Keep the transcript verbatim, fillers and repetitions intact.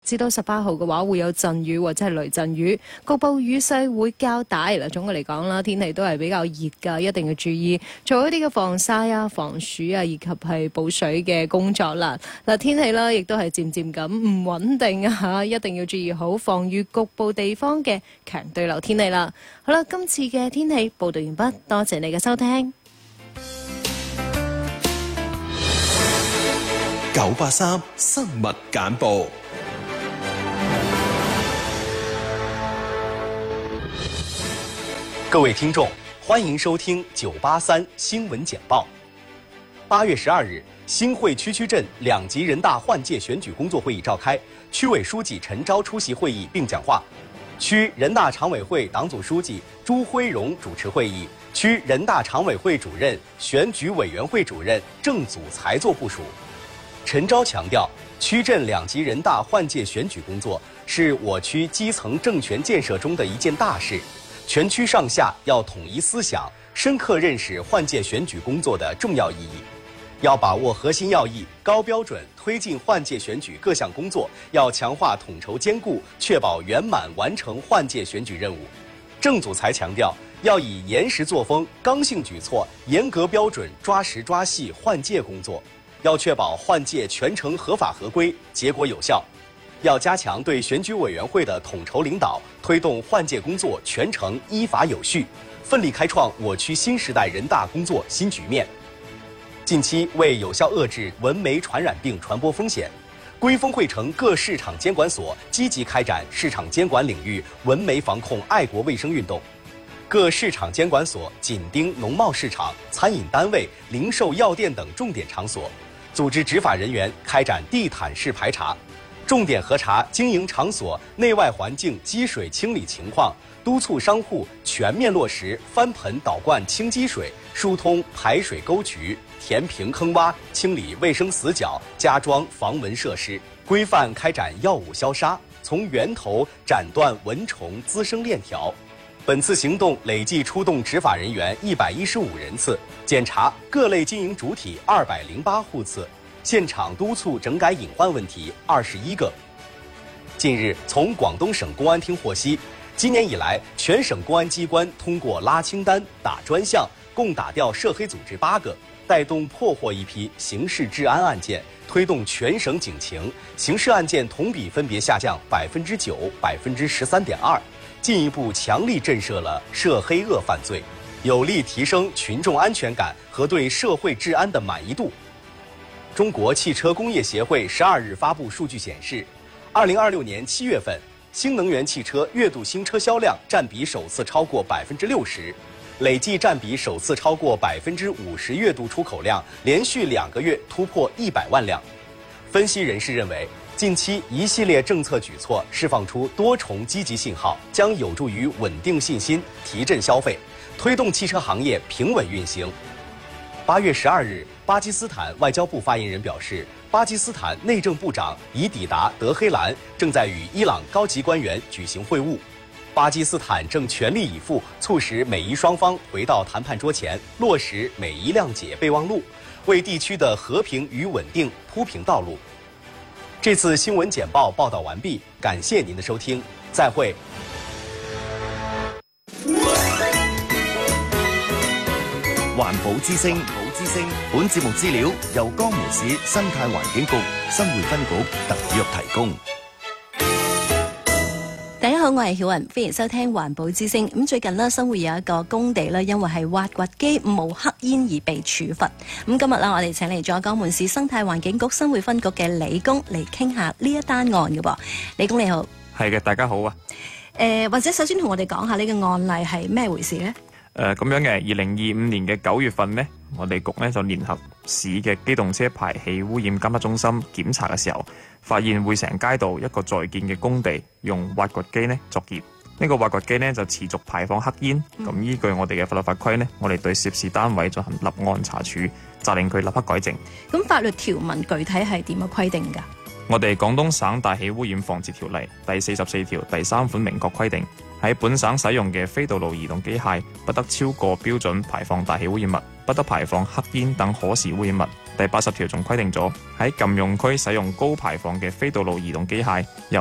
至到十八號嘅話會有陣雨或者係雷陣雨，局部雨勢會較大。嗱，總嘅嚟講啦，天氣都係比較熱㗎，一定要注意做一啲嘅防曬啊、防暑啊，以及係補水嘅工作啦。嗱，天氣啦，亦都係漸漸咁唔穩定啊嚇，一定要注意好防禦局部地方嘅強對流天氣啦。好啦，今次嘅天氣報導完畢，多謝你嘅收聽。 九八三新聞簡報。 各位听众，欢迎收听九八三新闻简报。八月十二日，新会区区镇两级人大换届选举工作会议召开，区委书记陈钊出席会议并讲话。区人大常委会党组书记朱辉荣主持会议，区人大常委会主任、选举委员会主任郑祖才做部署。陈钊强调，区镇两级人大换届选举工作是我区基层政权建设中的一件大事，全区上下要统一思想，深刻认识换届选举工作的重要意义，要把握核心要义，高标准推进换届选举各项工作，要强化统筹兼顾，确保圆满完成换届选举任务。郑祖才强调，要以严实作风、刚性举措、严格标准抓实抓细换届工作，要确保换届全程合法合规、结果有效。要加强对选举委员会的统筹领导，推动换届工作全程依法有序，奋力开创我区新时代人大工作新局面。近期为有效遏制蚊媒传染病传播风险，规风会城各市场监管所积极开展市场监管领域蚊媒防控爱国卫生运动。各市场监管所紧盯农贸市场、餐饮单位、零售药店等重点场所，组织执法人员开展地毯式排查，重点核查经营场所内外环境积水清理情况，督促商户全面落实翻盆倒灌清积水、疏通排水沟渠、填平坑洼、清理卫生死角、加装防蚊设施，规范开展药物消杀，从源头斩断蚊虫滋生链条。本次行动累计出动执法人员一百一十五人次，检查各类经营主体二百零八户次，现场督促整改隐患问题二十一个。近日，从广东省公安厅获悉，今年以来，全省公安机关通过拉清单、打专项，共打掉涉黑组织八个，带动破获一批刑事治安案件，推动全省警情，刑事案件同比分别下降百分之九、百分之十三点二，进一步强力震慑了涉黑恶犯罪，有力提升群众安全感和对社会治安的满意度。中国汽车工业协会十二日发布数据显示，二零二六年七月份，新能源汽车月度新车销量占比首次超过百分之六十，累计占比首次超过百分之五十，月度出口量连续两个月突破一百万辆。分析人士认为，近期一系列政策举措释放出多重积极信号，将有助于稳定信心、提振消费，推动汽车行业平稳运行。八月十二日，巴基斯坦外交部发言人表示，巴基斯坦内政部长已抵达德黑兰，正在与伊朗高级官员举行会晤。巴基斯坦正全力以赴促使美伊双方回到谈判桌前，落实美伊谅解备忘录，为地区的和平与稳定铺平道路。这次新闻简报报道完毕，感谢您的收听，再会。 環保之聲，環保之聲。本節目資料由江門市生態環境局新會分局特約提供。 大家好，我係曉雲，歡迎收聽環保之聲。咁最近呢，新會有一個工地呢，因為係挖掘機冒黑煙而被處罰。咁今日呢，我哋請嚟咗江門市生態環境局新會分局嘅李工嚟傾下呢一單案嘅噃。李工你好。係嘅，大家好啊。誒、呃，或者首先同我哋講下呢個案例係咩回事呢？誒、呃、咁樣嘅，二零二五年嘅九月份呢，我哋局呢就聯合市嘅機動車排氣污染監測中心檢查嘅時候，發現匯城街道一個在建嘅工地用挖掘機呢作業，呢、這個挖掘機呢就持續排放黑煙。咁、嗯、依據我哋嘅法律法規呢，我哋對涉事單位進行立案查處，責令佢立刻改正。咁法律條文具體係點樣規定㗎？我哋廣東省大氣污染防治條例第四十四條第三款明確規定，喺本省使用嘅非道路移動機械不得超過標準排放大氣污染物，不得排放黑煙等可視污染物。第八十條仲規定咗喺禁用區使用高排放嘅非道路移動機械由